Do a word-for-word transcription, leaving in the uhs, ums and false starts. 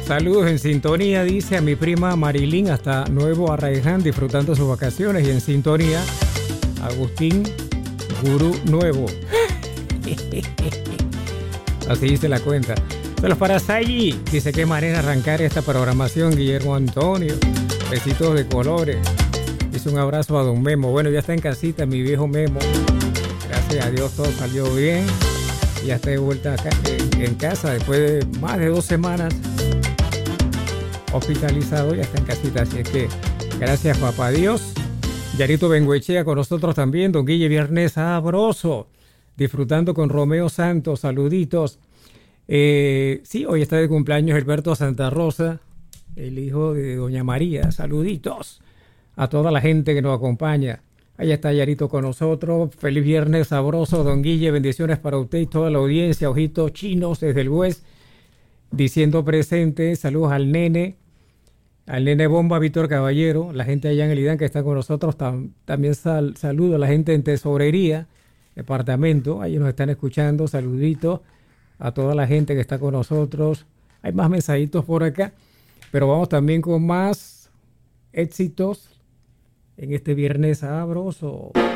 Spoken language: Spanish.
Saludos en sintonía, dice a mi prima Marilyn hasta Nuevo Arraiján, disfrutando sus vacaciones. Y en sintonía, Agustín Gurú Nuevo. Así dice la cuenta. Saludos para Sayi. Dice qué manera arrancar esta programación, Guillermo Antonio. Besitos de colores. Dice un abrazo a don Memo. Bueno, ya está en casita mi viejo Memo. Gracias a Dios todo salió bien. Ya está de vuelta acá en, en casa después de más de dos semanas hospitalizado. Ya está en casita. Así es que gracias, papá Dios. Yarito Benguechea con nosotros también. Don Guille Viernes sabroso. Disfrutando con Romeo Santos. Saluditos. Eh, sí, hoy está de cumpleaños Alberto Santa Rosa, el hijo de doña María. Saluditos a toda la gente que nos acompaña. Ahí está Yarito con nosotros. Feliz viernes sabroso, don Guille. Bendiciones para usted y toda la audiencia. Ojitos chinos desde el West, diciendo presente. Saludos al nene, al nene bomba Víctor Caballero. La gente allá en el IDAN que está con nosotros. Tam, también sal, saludo a la gente en Tesorería, departamento. Ahí nos están escuchando. Saluditos a toda la gente que está con nosotros. Hay más mensajitos por acá, pero vamos también con más éxitos en este viernes sabroso.